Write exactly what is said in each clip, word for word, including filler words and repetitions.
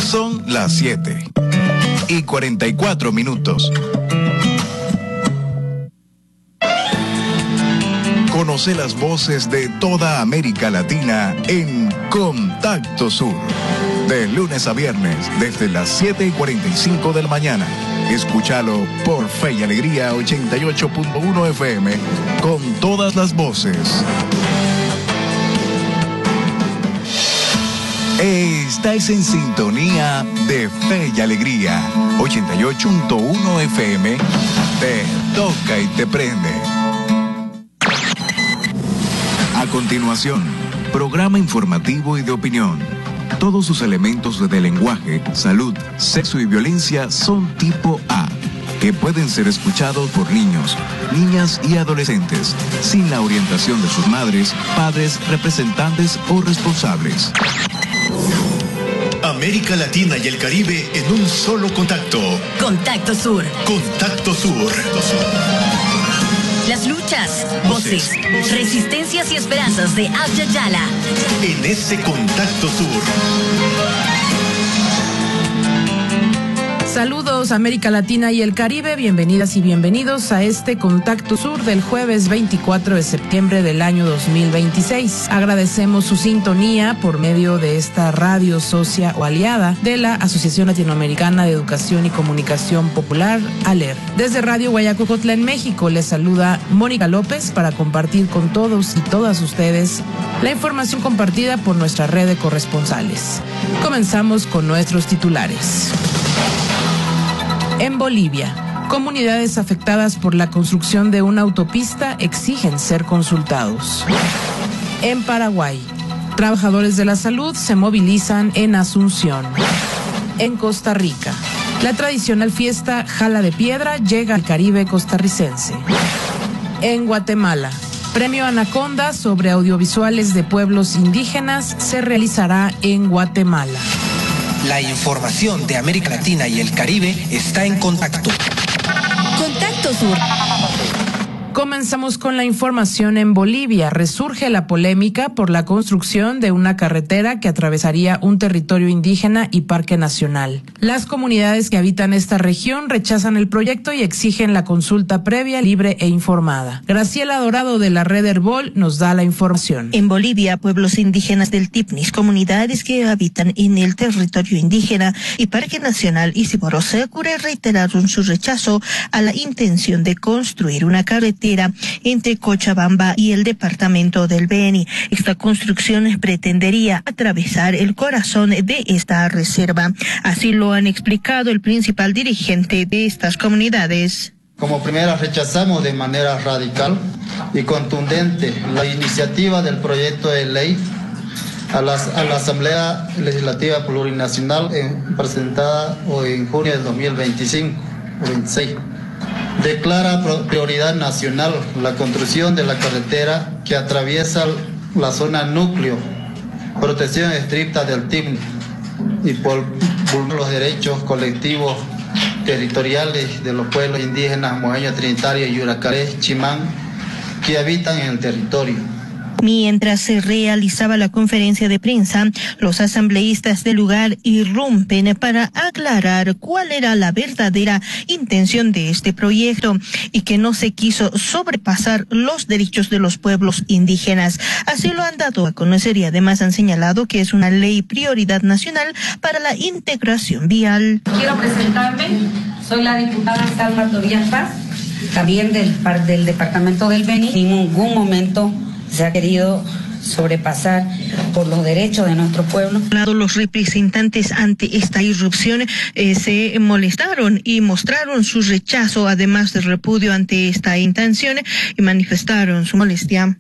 Son las siete y cuarenta y cuatro minutos. Conoce las voces de toda América Latina en Contacto Sur. De lunes a viernes, desde las siete y cuarenta y cinco de la mañana. Escúchalo por Fe y Alegría ochenta y ocho punto uno F M, con todas las voces. Estáis en sintonía de Fe y Alegría ochenta y ocho punto uno F M. Te toca y te prende. A continuación, programa informativo y de opinión. Todos sus elementos de lenguaje, salud, sexo y violencia son tipo A, que pueden ser escuchados por niños, niñas y adolescentes, sin la orientación de sus madres, padres, representantes o responsables. América Latina y el Caribe en un solo contacto. Contacto Sur. Contacto Sur. Las luchas, voces, resistencias y esperanzas de Abya Yala. En ese Contacto Sur. Saludos América Latina y el Caribe, bienvenidas y bienvenidos a este Contacto Sur del jueves veinticuatro de septiembre del año dos mil veintiséis. Agradecemos su sintonía por medio de esta radio socia o aliada de la Asociación Latinoamericana de Educación y Comunicación Popular, ALER. Desde Radio Guayacocotla en México les saluda Mónica López para compartir con todos y todas ustedes la información compartida por nuestra red de corresponsales. Comenzamos con nuestros titulares. En Bolivia, comunidades afectadas por la construcción de una autopista exigen ser consultados. En Paraguay, trabajadores de la salud se movilizan en Asunción. En Costa Rica, la tradicional fiesta Jala de Piedra llega al Caribe costarricense. En Guatemala, Premio Anaconda sobre audiovisuales de pueblos indígenas se realizará en Guatemala. La información de América Latina y el Caribe está en Contacto. Contacto Sur. Comenzamos con la información en Bolivia. Resurge la polémica por la construcción de una carretera que atravesaría un territorio indígena y parque nacional. Las comunidades que habitan esta región rechazan el proyecto y exigen la consulta previa, libre e informada. Graciela Dorado de la Red Herbol nos da la información. En Bolivia, pueblos indígenas del Tipnis, comunidades que habitan en el territorio indígena y parque nacional Isiborosecure reiteraron su rechazo a la intención de construir una carretera entre Cochabamba y el departamento del Beni. Esta construcción pretendería atravesar el corazón de esta reserva. Así lo han explicado el principal dirigente de estas comunidades. Como primera, rechazamos de manera radical y contundente la iniciativa del proyecto de ley a la, a la Asamblea Legislativa Plurinacional en, presentada hoy en junio del dos mil veinticinco o veintiséis. Declara prioridad nacional la construcción de la carretera que atraviesa la zona núcleo, protección estricta del Tipnis y por los derechos colectivos territoriales de los pueblos indígenas mojeño, trinitario, yuracaré, chimán, que habitan en el territorio. Mientras se realizaba la conferencia de prensa, los asambleístas del lugar irrumpen para aclarar cuál era la verdadera intención de este proyecto y que no se quiso sobrepasar los derechos de los pueblos indígenas. Así lo han dado a conocer y además han señalado que es una ley prioridad nacional para la integración vial. Quiero presentarme, soy la diputada Salma Tobías Paz, también del, del departamento del Beni. En ningún momento se ha querido sobrepasar por los derechos de nuestro pueblo. Los representantes ante esta irrupción eh, se molestaron y mostraron su rechazo, además de repudio ante esta intención, y manifestaron su molestia.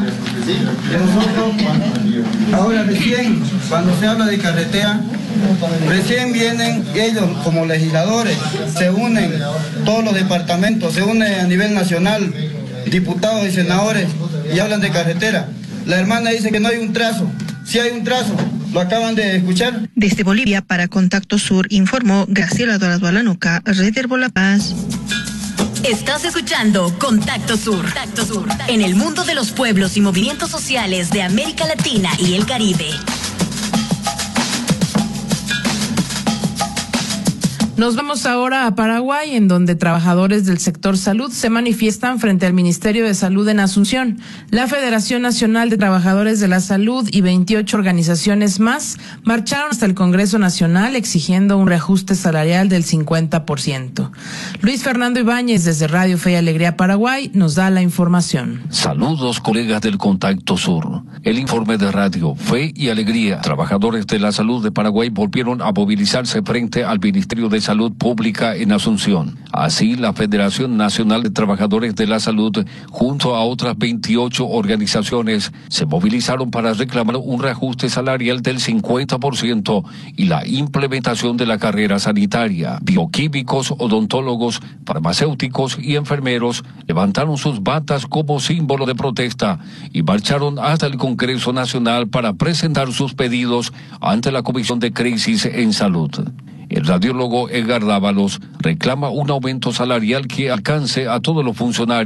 Ahora recién, cuando se habla de carretera, recién vienen ellos como legisladores, se unen todos los departamentos, se unen a nivel nacional, diputados y senadores, y hablan de carretera. La hermana dice que no hay un trazo. Sí hay un trazo. ¿Lo acaban de escuchar? Desde Bolivia, para Contacto Sur, informó Graciela Dorado Alanuca, Red Herbol La Paz. Estás escuchando Contacto Sur. Contacto Sur. En el mundo de los pueblos y movimientos sociales de América Latina y el Caribe. Nos vamos ahora a Paraguay, en donde trabajadores del sector salud se manifiestan frente al Ministerio de Salud en Asunción. La Federación Nacional de Trabajadores de la Salud y veintiocho organizaciones más marcharon hasta el Congreso Nacional exigiendo un reajuste salarial del cincuenta por ciento. Luis Fernando Ibáñez, desde Radio Fe y Alegría Paraguay, nos da la información. Saludos, colegas del Contacto Sur. El informe de Radio Fe y Alegría. Trabajadores de la salud de Paraguay volvieron a movilizarse frente al Ministerio de Salud Pública en Asunción. Así, la Federación Nacional de Trabajadores de la Salud, junto a otras veintiocho organizaciones, se movilizaron para reclamar un reajuste salarial del cincuenta por ciento y la implementación de la carrera sanitaria. Bioquímicos, odontólogos, farmacéuticos y enfermeros levantaron sus batas como símbolo de protesta y marcharon hasta el Congreso Nacional para presentar sus pedidos ante la Comisión de Crisis en Salud. El radiólogo Edgar Dávalos reclama un aumento salarial que alcance a todos los funcionarios